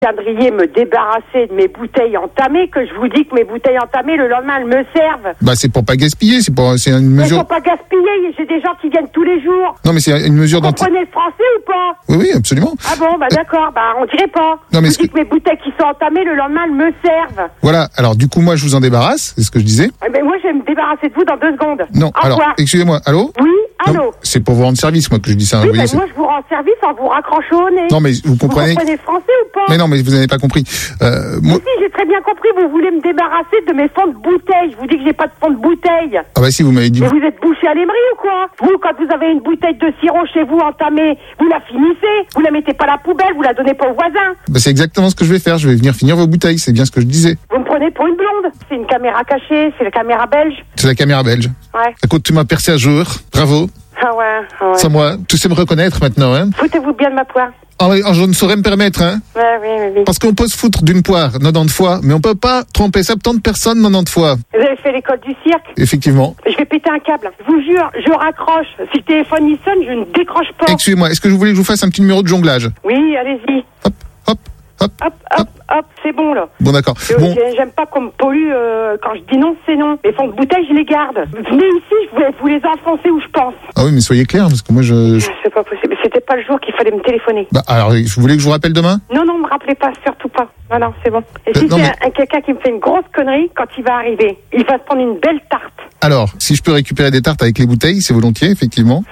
viendriez me débarrasser de mes bouteilles entamées, que je vous dis que mes bouteilles entamées, le lendemain, elles me servent. Bah, c'est pour pas gaspiller, c'est une Mais mesure... faut pas gaspiller, j'ai des gens qui viennent tous les jours. Non, mais c'est une mesure Vous comprenez le français ou pas? Oui, oui, absolument. Ah bon, bah d'accord, bah on dirait pas. Non, mais je vous dis que mes bouteilles qui sont entamées, le lendemain, elles me servent. Voilà, alors du coup, moi, je vous en débarrasse, c'est ce que je disais. Mais moi, je vais me débarrasser de vous dans 2 secondes. Non, Au alors, revoir. excusez-moi, allô? Oui, allô? Non, c'est pour vous rendre service, moi, que je dis ça. Oui, vous voyez, ben moi, je vous rends service en vous raccrochant au nez. Non, mais vous comprenez... Vous comprenez le français ou pas? Mais non, mais vous n'avez pas compris. Moi... Si, j'ai très bien compris, vous voulez me débarrasser de mes fonds de bouteilles. Je vous dis que j'ai pas de fonds de bouteille. Ah bah si, vous m'avez dit... Mais vous êtes bouché à l'émery ou quoi? Vous, quand vous avez une bouteille de sirop chez vous entamée, vous la finissez, vous la mettez pas à la poubelle, vous la donnez pas au voisin. Bah c'est exactement ce que je vais faire, je vais venir finir vos bouteilles, c'est bien ce que je disais. Vous me prenez pour une blonde. C'est une caméra cachée, c'est la caméra belge. C'est la caméra belge. Ouais. Écoute, tu m'as percé à jour, bravo. Ah ouais, ah ouais. Sans moi, tu sais me reconnaître maintenant, hein. Foutez-vous bien de ma poire. Ah oui, je ne saurais me permettre, hein. Ouais, oui. Parce qu'on peut se foutre d'une poire 90 fois, mais on peut pas tromper 70 personnes 90 fois. Vous avez fait l'école du cirque? Effectivement. Je vais péter un câble. Je vous jure, je raccroche. Si le téléphone y sonne, je ne décroche pas. Excusez-moi, est-ce que je voulais que je vous fasse un petit numéro de jonglage? Oui, allez-y. Hop, hop, hop. Hop, hop, hop, c'est bon là. Bon, d'accord. Bon. J'aime pas qu'on me pollue quand je dis non, c'est non. Les fonds de bouteille, je les garde. Venez ici, je vais vous les enfoncer où je pense. Ah oui, mais soyez clair, parce que moi C'est pas possible. C'était pas le jour qu'il fallait me téléphoner. Bah, alors, vous voulez que je vous rappelle demain? Non, me rappelez pas, surtout pas. Non, c'est bon. Et si non, c'est quelqu'un qui me fait une grosse connerie, quand il va arriver, il va se prendre une belle tarte. Alors, si je peux récupérer des tartes avec les bouteilles, c'est volontiers, effectivement.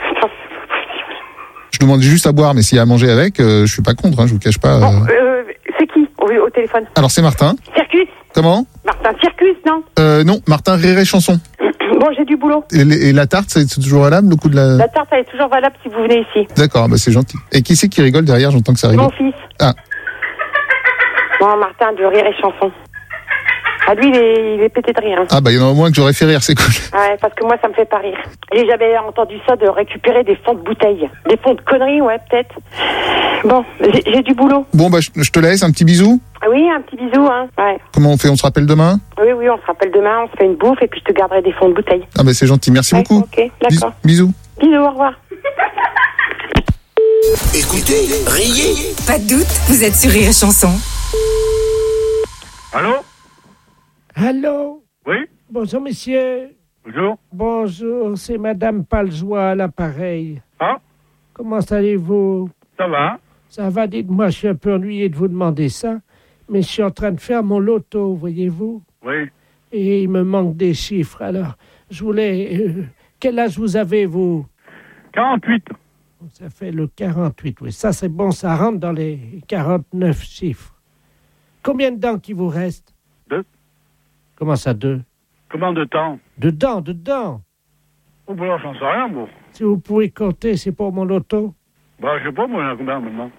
Je demande juste à boire, mais s'il y a à manger avec, je suis pas contre, hein, je vous cache pas. Bon, c'est qui au téléphone? Alors, c'est Martin. Circus? Comment? Martin Circus, non? Non, Martin Réré Chanson. Bon, j'ai du boulot. Et la tarte, c'est toujours valable, le coup de la... La tarte, elle est toujours valable si vous venez ici. D'accord, bah c'est gentil. Et qui c'est qui rigole derrière? J'entends que ça rigole. Mon fils. Ah. Bon, Martin de Rire et Chanson. Ah, lui, il est pété de rire. Hein. Ah, bah il y en a au moins que j'aurais fait rire, c'est cool. Ouais, parce que moi, ça me fait pas rire. J'ai jamais entendu ça de récupérer des fonds de bouteilles. Des fonds de conneries, ouais, peut-être. Bon, j'ai du boulot. Bon, bah je te laisse, un petit bisou. Oui, un petit bisou, hein. Ouais. Comment on fait? On se rappelle demain? Oui, on se rappelle demain, on se fait une bouffe et puis je te garderai des fonds de bouteilles. Ah, bah c'est gentil, merci beaucoup. Ok, d'accord. Bisous. Bisous, au revoir. Écoutez, riez. Pas de doute, vous êtes sur Rire et Chanson. Allô? Allô? Oui? Bonjour, monsieur. Bonjour. Bonjour, c'est Madame Paljoie à l'appareil. Ah? Comment allez-vous? Ça va? Ça va, dites-moi, je suis un peu ennuyé de vous demander ça, mais je suis en train de faire mon loto, voyez-vous? Oui. Et il me manque des chiffres, alors je voulais... quel âge vous avez, vous? 48. Ça fait le 48, oui. Ça, c'est bon, ça rentre dans les 49 chiffres. Combien de dents qui vous reste? 2. Comment ça, 2? Combien de temps? De dents. Oh, bah, j'en sais rien, moi. Si vous pouvez compter, c'est pour mon loto. Bah, je sais pas, moi, il y en a combien maintenant?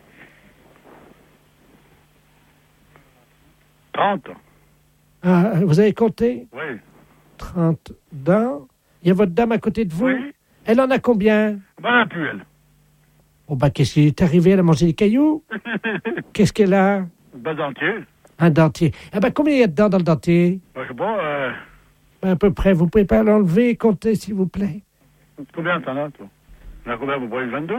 30. Ah, vous avez compté? Oui. 30 dents. Il y a votre dame à côté de vous? Oui. Elle en a combien? Ben, elle a plus, elle. Oh, bah, qu'est-ce qui est arrivé? Elle a mangé des cailloux? Qu'est-ce qu'elle a? Ben, dentier. Un dentier. Ah, bah, combien il y a de dents dans le dentier? Ben, je sais pas, À peu près. Vous pouvez pas l'enlever et compter, s'il vous plaît? combien t'en as, toi? Il y en a combien, vous voyez, 22?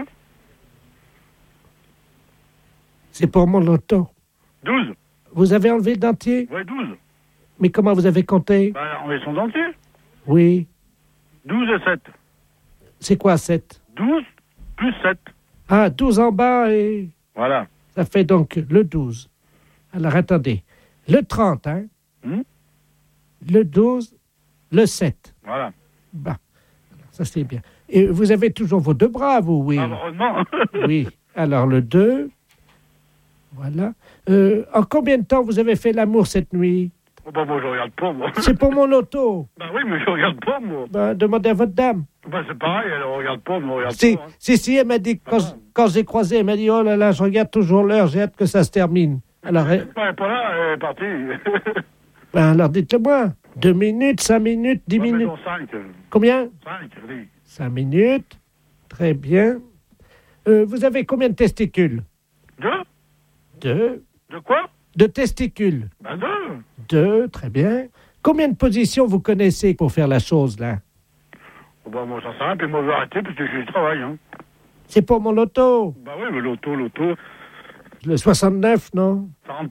C'est pour mon loto. 12. Vous avez enlevé le dentier? Oui, 12. Mais comment vous avez compté? Ben, on est son dentier. Oui. 12 et 7. C'est quoi, 7? 12 plus 7. Ah, 12 en bas et... Voilà. Ça fait donc le 12. Alors, attendez. Le 30, hein? Le 12, le 7. Voilà. Bah, ça c'est bien. Et vous avez toujours vos 2 bras, vous, oui? Ah, heureusement. Oui. Alors, le 2. Voilà. En combien de temps vous avez fait l'amour cette nuit? Oh, ben, moi, je regarde pas, moi. C'est pour mon loto. Ben oui, mais je regarde pas, moi. Ben, demandez à votre dame. Ben, c'est pareil, elle regarde pas, moi, regarde Si, pas. Hein. si, elle m'a dit, quand j'ai croisé, elle m'a dit, oh là là, je regarde toujours l'heure, j'ai hâte que ça se termine. Alors, Elle est pas là, elle est partie. ben, alors dites-le-moi. 2 minutes, 5 minutes, 10 minutes. 5. Combien? 5, oui. 5 minutes. Très bien. Vous avez combien de testicules? 2? 2. De quoi? De testicules? Ben 2. 2, très bien. Combien de positions vous connaissez pour faire la chose, là? Oh, ben, moi, ça sert à rien, puis moi, je vais arrêter, parce que je travaille, hein. C'est pour mon loto. Ben oui, mais l'auto. Le 69, non?